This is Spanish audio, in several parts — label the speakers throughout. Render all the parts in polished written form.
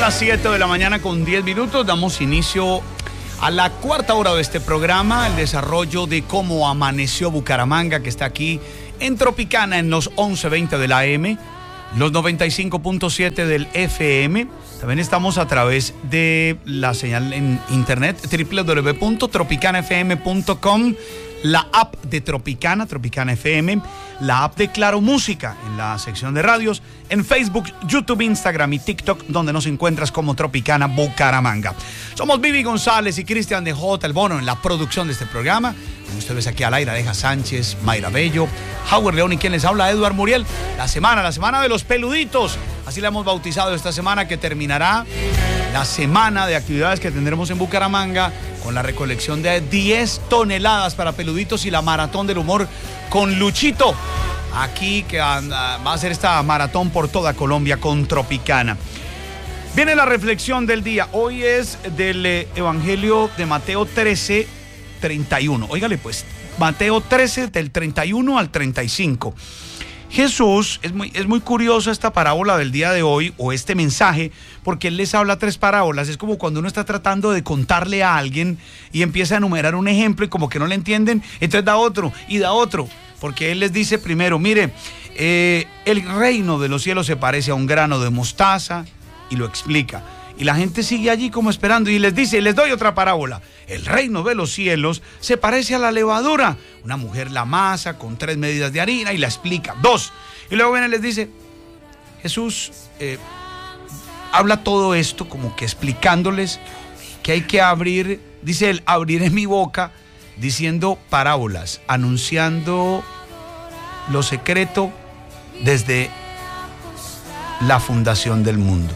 Speaker 1: las 7 de la mañana con 10 minutos. Damos inicio a la cuarta hora de este programa, el desarrollo de cómo amaneció Bucaramanga, que está aquí en Tropicana en los 11:20 de la AM, los 95.7 del FM. También estamos a través de la señal en internet www.tropicanafm.com, la app de Tropicana, Tropicana FM, la app de Claro Música en la sección de radios, en Facebook, YouTube, Instagram y TikTok, donde nos encuentras como Tropicana Bucaramanga. Somos Vivi González y Cristian de J. El Bono en la producción de este programa. Como ustedes aquí al aire, Aleja Sánchez, Mayra Bello, Howard León y quien les habla, Eduard Muriel. La semana de los peluditos. Así la hemos bautizado esta semana, que terminará la semana de actividades que tendremos en Bucaramanga con la recolección de 10 toneladas para peluditos y la maratón del humor con Luchito. Aquí que va a hacer esta maratón por toda Colombia con Tropicana. Viene la reflexión del día. Hoy es del Evangelio de Mateo 13, 31. Óigale pues, Mateo 13 del 31 al 35. Jesús, es muy curiosa esta parábola del día de hoy, o este mensaje, porque él les habla 3 parábolas. Es como cuando uno está tratando de contarle a alguien y empieza a enumerar un ejemplo y como que no le entienden, entonces da otro y da otro, porque él les dice primero, mire, el reino de los cielos se parece a un grano de mostaza, y lo explica. Y la gente sigue allí como esperando y les dice, les doy otra parábola. El reino de los cielos se parece a la levadura. Una mujer la amasa con 3 medidas de harina y la explica. 2. Y luego viene y les dice, Jesús habla todo esto como que explicándoles que hay que abrir, dice él, abriré mi boca diciendo parábolas, anunciando lo secreto desde la fundación del mundo.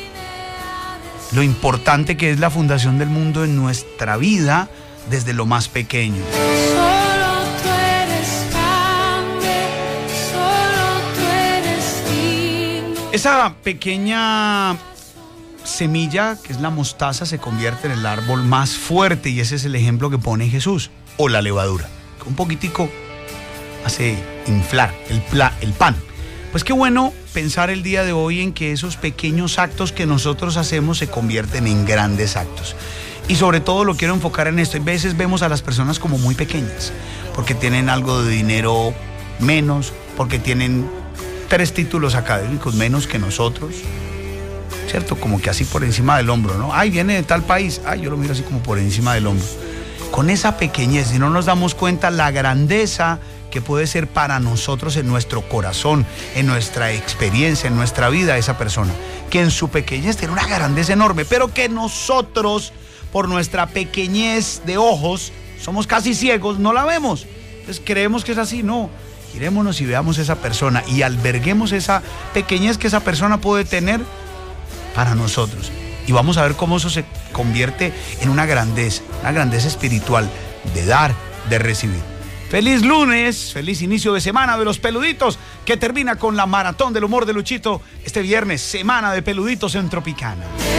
Speaker 1: Lo importante que es la fundación del mundo en nuestra vida desde lo más pequeño.
Speaker 2: Solo tú eres grande, solo tú eres digno.
Speaker 1: Esa pequeña semilla, que es la mostaza, se convierte en el árbol más fuerte, y ese es el ejemplo que pone Jesús. O la levadura, que un poquitico hace inflar el pan. Pues qué bueno pensar el día de hoy en que esos pequeños actos que nosotros hacemos se convierten en grandes actos. Y sobre todo lo quiero enfocar en esto. A veces vemos a las personas como muy pequeñas, porque tienen algo de dinero menos, porque tienen 3 títulos académicos menos que nosotros, ¿cierto? Como que así por encima del hombro, ¿no? Ay, viene de tal país. Ay, yo lo miro así como por encima del hombro. Con esa pequeñez, si no nos damos cuenta la grandeza que puede ser para nosotros en nuestro corazón, en nuestra experiencia, en nuestra vida, esa persona, que en su pequeñez tiene una grandeza enorme, pero que nosotros, por nuestra pequeñez de ojos, somos casi ciegos, no la vemos. Entonces creemos que es así, no. Girémonos y veamos esa persona y alberguemos esa pequeñez que esa persona puede tener para nosotros. Y vamos a ver cómo eso se convierte en una grandeza espiritual, de dar, de recibir. Feliz lunes, feliz inicio de semana de los peluditos, que termina con la maratón del humor de Luchito este viernes, semana de peluditos en Tropicana.